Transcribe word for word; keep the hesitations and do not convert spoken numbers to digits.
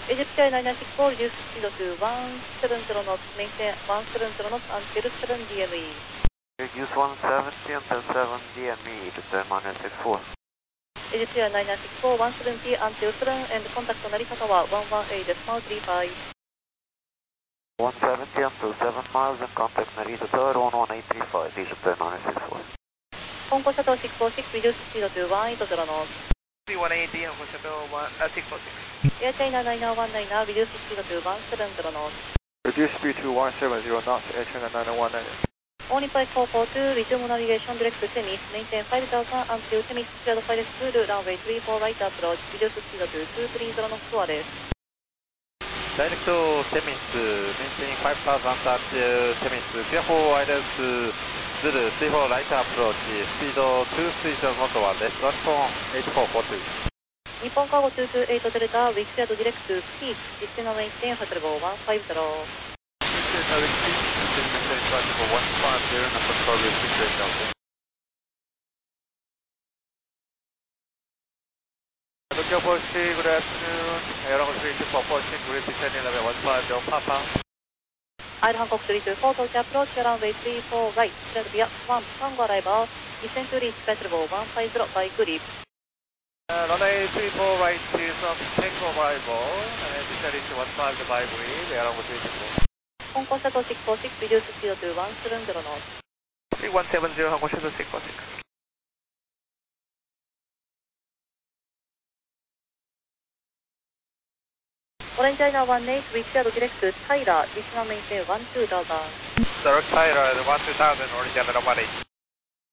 Egypt Air nine nine six four, reduce speed to one seven zero knots, maintain one seven zero knots until seven D M E. Reduce one seventy until seven D M E, return nine nine six four. Egypt Air nine nine six four, one seventy until seven, and contact Narita Tower one one eight decimal three five. one seventy until seven miles and contact Narita Tower one one eight three five, Egypt Air nine nine six four. Hong Kong Shuttle six four six, reduce speed to one eight zero knots. one eighty, Hong Kong Shuttle six four six. Air China nine nine one nine now, reduce speed to one seven zero knots. Reduce speed to one seven zero knots, Air China nine nine one nine. Only flight four four two, resume navigation direct to Temis, maintain five thousand until Temis cleared flight school, runway three four right approach, reduce speed to two three zero knots to arrest. Direct to Temis, maintaining five thousand until Temis, clear for wireless Zulu three four right approach, speed two three zero knots to arrest, platform eight four four two. Nippon Cargo two two eight Delta, we cleared direct to Peak, descend maintain hotel one five zero. Tokyo Post, good afternoon. Airlines three two four four six, we're descending level one five zero Papa. Air Hancock three two four, Tokyo approach, runway three four right, cleared via one Tango arrival, descend to reach flight level one five zero by Grip. Uh, runway three four right is on Tango arrival, and descending to one five zero by Grip, Airlines three two four. Hong Kong Shuttle six four six, reduce speed to one seven zero knots. three one seven zero, Hong Kong Shuttle six four six. Orange China one eight, we cleared direct to Tyler, descend maintain one two thousand. Direct Tyler one two thousand, Orange China one eight.